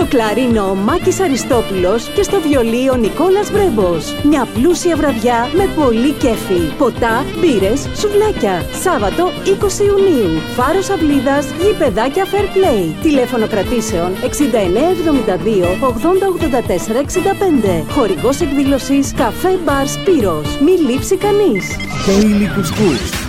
Στο κλαρίνο Μάκης Αριστόπουλος και στο βιολί ο Νικόλας Βρέμπος. Μια πλούσια βραδιά με πολύ κέφι. Ποτά, μπύρες, σουβλάκια. Σάββατο 20 Ιουνίου. Φάρος Αυλίδας, γηπεδάκια Fair Play. Τηλέφωνο κρατήσεων 6972 8084 65. Χορηγός εκδήλωσης Καφέ Μπαρ Σπύρος. Μη λείψει κανείς. Daily Couscous.